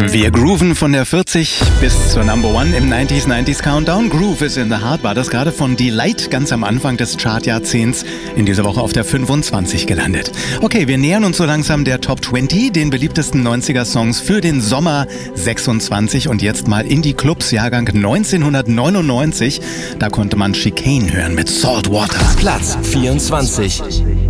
Wir grooven von der 40 bis zur Number One im 90s Countdown. Groove is in the Heart war das gerade von Delight ganz am Anfang des Chartjahrzehnts in dieser Woche auf der 25 gelandet. Okay, wir nähern uns so langsam der Top 20, den beliebtesten 90er-Songs für den Sommer 26 und jetzt mal in die Clubs, Jahrgang 1999. Da konnte man Chicane hören mit Saltwater. Platz 24.